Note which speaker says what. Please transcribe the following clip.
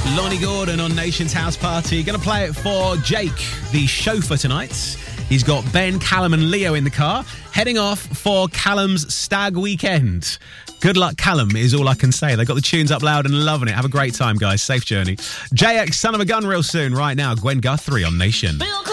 Speaker 1: Lonnie Gordon on Nation's House Party. Going to play it for Jake, the chauffeur tonight. He's got Ben, Callum and Leo in the car, heading off for Callum's stag weekend. Good luck, Callum, is all I can say. They've got the tunes up loud and loving it. Have a great time, guys. Safe journey. JX, Son of a Gun real soon. Right now, Gwen Guthrie on Nation.